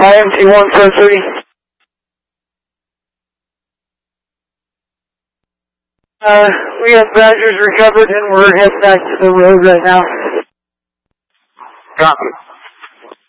IMT 143. We have Badgers recovered and we're heading back to the road right now. Copy.